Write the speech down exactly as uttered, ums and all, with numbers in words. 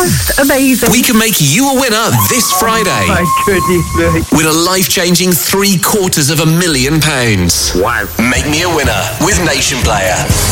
just amazing. We can make you a winner this Friday. My goodness me. With a life-changing three quarters of a million pounds. Wow. Make me a winner with Nation Player.